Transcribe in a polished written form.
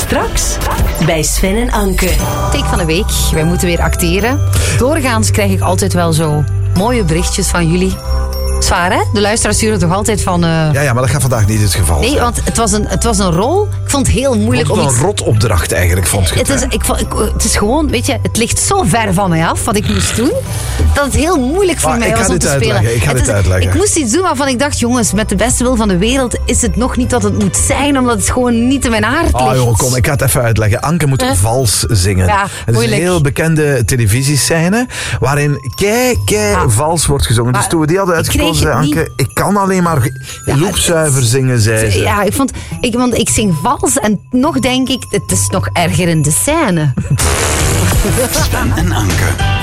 Straks bij Sven en Anke. Take van de week. Wij moeten weer acteren. Doorgaans krijg ik altijd wel zo mooie berichtjes van jullie. Zwaar, hè? De luisteraars sturen toch altijd van... Ja, maar dat gaat vandaag niet het geval zijn. Nee, want het was een rol. Ik vond het heel moeilijk om iets... een rotopdracht eigenlijk, vond je het is gewoon, weet je, het ligt zo ver van mij af wat ik moest doen, dat het heel moeilijk voor mij was om te spelen. Ik ga dit uitleggen. Ik moest iets doen waarvan ik dacht, jongens, met de beste wil van de wereld is het nog niet wat het moet zijn, omdat het gewoon niet in mijn aard ligt. Jongen, kom, ik ga het even uitleggen. Anke moet vals zingen. Ja, het is een heel bekende televisiescène waarin vals wordt gezongen. Dus toen we die hadden uitgekozen, zei Anke, ik kan alleen maar loopzuiver zingen, zei ze. Ja, want ik zing vals en nog denk ik, het is nog erger in de scène. Sven en Anke.